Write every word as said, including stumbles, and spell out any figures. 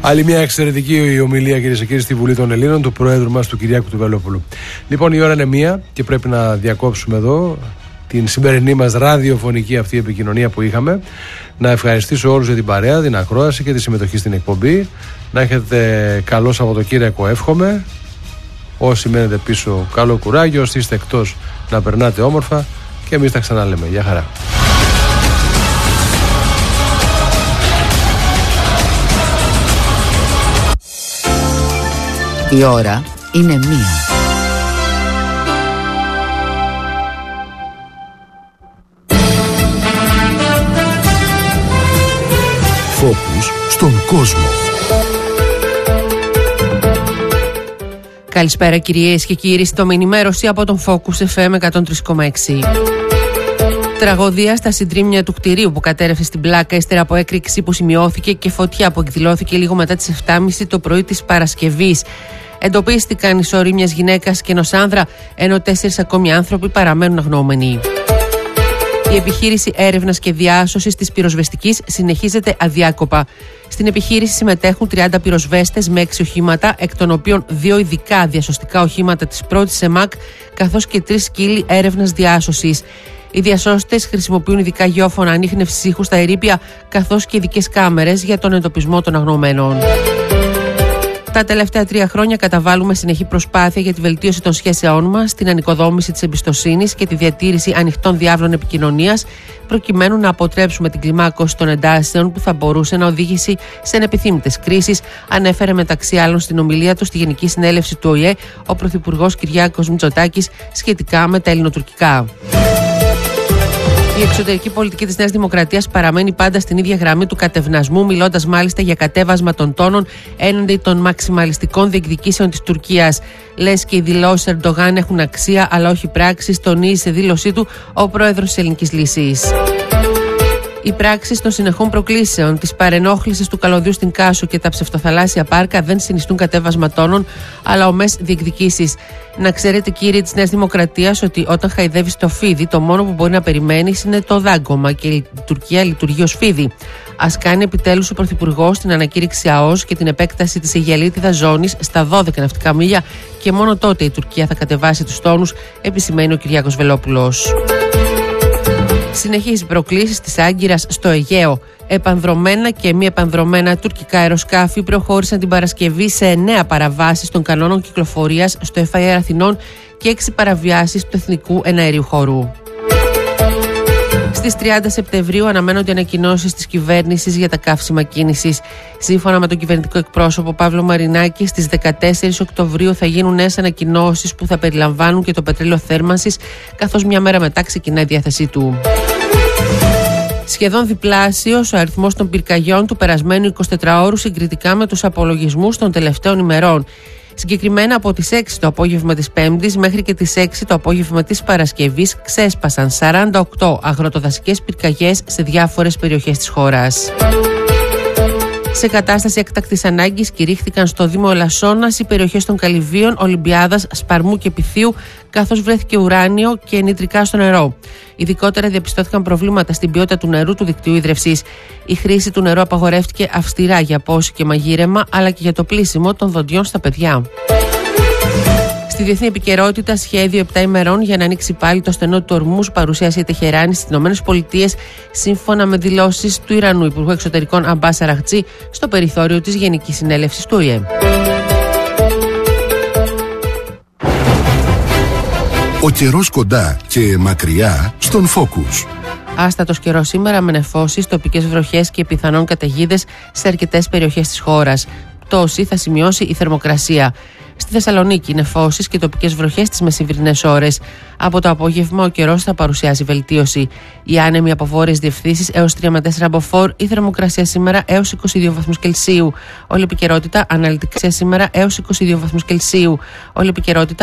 Άλλη μια εξαιρετική ομιλία, κυρίες και κύριοι, στη Βουλή των Ελλήνων του Προέδρου μας, του Κυριάκου του Βελόπουλου. Λοιπόν, η ώρα είναι μία και πρέπει να διακόψουμε εδώ την σημερινή μας ραδιοφωνική αυτή επικοινωνία που είχαμε. Να ευχαριστήσω όλους για την παρέα, την ακρόαση και τη συμμετοχή στην εκπομπή. Να έχετε καλό Σαββατοκύριακο, εύχομαι. Όσοι μένετε πίσω, καλό κουράγιο. Όσοι είστε εκτός, να περνάτε όμορφα. Και εμείς τα ξαναλέμε. Γεια χαρά. Η ώρα είναι μία. Φόκους στον κόσμο. Καλησπέρα κυρίες και κύριοι, στο ενημέρωση από τον Focus εφ εμ εκατόν τρία κόμμα έξι. Τραγωδία στα συντρίμμια του κτηρίου που κατέρευσε στην Πλάκα ύστερα από έκρηξη που σημειώθηκε και φωτιά που εκδηλώθηκε λίγο μετά τις επτά και μισή το πρωί της Παρασκευής. Εντοπίστηκαν οι σωροί μιας γυναίκας και ενός άνδρα, ενώ τέσσερις ακόμη άνθρωποι παραμένουν αγνοούμενοι. Η επιχείρηση έρευνας και διάσωσης της πυροσβεστικής συνεχίζεται αδιάκοπα. Στην επιχείρηση συμμετέχουν τριάντα πυροσβέστες με έξι οχήματα, εκ των οποίων δύο ειδικά διασωστικά οχήματα της πρώτης ΕΜΑΚ, καθώς και τρεις σκύλοι έρευνας διάσωσης. Οι διασώστες χρησιμοποιούν ειδικά γιόφωνα ανίχνευσης ήχου στα ερείπια, καθώς και ειδικές κάμερες για τον εντοπισμό των αγνοωμένων. Τα τελευταία τρία χρόνια καταβάλουμε συνεχή προσπάθεια για τη βελτίωση των σχέσεών μας, την ανοικοδόμηση της εμπιστοσύνης και τη διατήρηση ανοιχτών διάβλων επικοινωνίας, προκειμένου να αποτρέψουμε την κλιμάκωση των εντάσεων που θα μπορούσε να οδηγήσει σε ανεπιθύμητες κρίσεις, ανέφερε μεταξύ άλλων στην ομιλία του στη Γενική Συνέλευση του Ο Η Ε ο Πρωθυπουργός Κυριάκος Μητσοτάκης σχετικά με τα ελληνοτουρκικά. Η εξωτερική πολιτική της Νέας Δημοκρατίας παραμένει πάντα στην ίδια γραμμή του κατευνασμού, μιλώντας μάλιστα για κατέβασμα των τόνων έναντι των μαξιμαλιστικών διεκδικήσεων της Τουρκίας. Λες και οι δηλώσεις Ερντογάν έχουν αξία, αλλά όχι πράξεις, τονίζει σε δήλωσή του ο πρόεδρος της Ελληνικής Λύσης. Οι πράξεις των συνεχών προκλήσεων, της παρενόχλησης του καλωδίου στην Κάσου και τα ψευτοθαλάσσια πάρκα δεν συνιστούν κατέβασμα τόνων, αλλά ομές διεκδικήσεις. Να ξέρετε, κύριοι της Νέας Δημοκρατίας, ότι όταν χαϊδεύεις το φίδι, το μόνο που μπορεί να περιμένεις είναι το δάγκωμα και η Τουρκία λειτουργεί ως φίδι. Ας κάνει επιτέλους ο Πρωθυπουργός την ανακήρυξη ΑΟΣ και την επέκταση της Αιγιαλίτιδας ζώνης στα δώδεκα ναυτικά μίλια και μόνο τότε η Τουρκία θα κατεβάσει τους τόνους, επισημαίνει ο Κυριάκος Βελόπουλος. Συνεχίζει προκλήσεις της Άγκυρας στο Αιγαίο. Επανδρωμένα και μη επανδρωμένα τουρκικά αεροσκάφη προχώρησαν την Παρασκευή σε εννέα παραβάσεις των κανόνων κυκλοφορίας στο εφ άι αρ Αθηνών και έξι παραβιάσεις του εθνικού εναερίου χώρου. Στις τριάντα Σεπτεμβρίου αναμένονται ανακοινώσεις της κυβέρνησης για τα καύσιμα κίνησης. Σύμφωνα με τον κυβερνητικό εκπρόσωπο Παύλο Μαρινάκη, στις δεκατέσσερις Οκτωβρίου θα γίνουν νέες ανακοινώσεις που θα περιλαμβάνουν και το πετρέλαιο θέρμανσης, καθώς μια μέρα μετά ξεκινάει η διάθεσή του. Σχεδόν διπλάσιος ο αριθμός των πυρκαγιών του περασμένου εικοσιτετράωρου συγκριτικά με τους απολογισμούς των τελευταίων ημερών. Συγκεκριμένα από τις έξι το απόγευμα της Πέμπτης μέχρι και τις έξι το απόγευμα της Παρασκευής ξέσπασαν σαράντα οκτώ αγροτοδασικές πυρκαγιές σε διάφορες περιοχές της χώρας. Σε κατάσταση έκτακτης ανάγκης κηρύχθηκαν στο Δήμο Ελασσόνας οι περιοχές των Καλυβίων, Ολυμπιάδας, Σπαρμού και Πυθίου, καθώς βρέθηκε ουράνιο και νητρικά στο νερό. Ειδικότερα διαπιστώθηκαν προβλήματα στην ποιότητα του νερού του δικτύου ίδρευσης. Η χρήση του νερού απαγορεύτηκε αυστηρά για πόση και μαγείρεμα, αλλά και για το πλύσιμο των δοντιών στα παιδιά. Στη διεθνή επικαιρότητα, σχέδιο επτά ημερών για να ανοίξει πάλι το στενό του Ορμούς παρουσίασε η Τεχεράνη στις ΗΠΑ, σύμφωνα με δηλώσεις του Ιρανού Υπουργού Εξωτερικών Αμπάς Αραχτζή στο περιθώριο της Γενικής Συνέλευσης του Ο Η Ε. Ο καιρός κοντά και μακριά στον Focus. Άστατος καιρός σήμερα με νεφώσεις, τοπικές βροχές και πιθανόν καταιγίδες σε αρκετές περιοχές της χώρας. Πτώση θα σημειώσει η θερμοκρασία. Στη Θεσσαλονίκη, νεφώσεις και τοπικές βροχές τις μεσημβρινές ώρες. Από το απόγευμα ο καιρός θα παρουσιάσει βελτίωση. Οι άνεμοι από βόρειες διευθύνσεις έως τρία με τέσσερα μποφόρ, η θερμοκρασία σήμερα έως είκοσι δύο βαθμούς Κελσίου. Όλη επικαιρότητα αναλυτικά σήμερα έως είκοσι δύο βαθμούς Κελσίου. Όλη επικαιρότητα